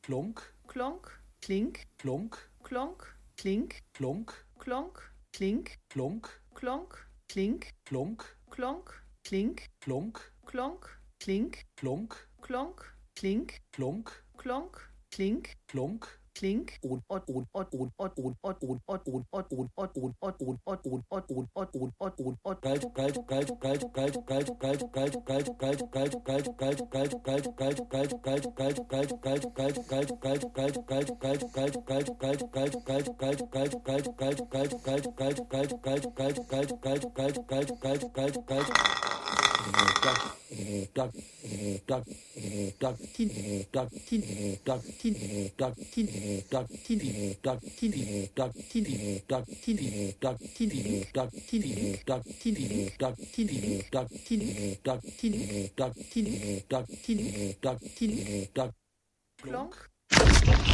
klunk, klonk, klink, klunk, klonk, klink, klunk, klonk, klink, klunk, klonk, klink, klunk, klonk, klink, klunk, klonk, klink, klunk, klonk, klink, klunk, klonk, klink, klunk, klink, klonk.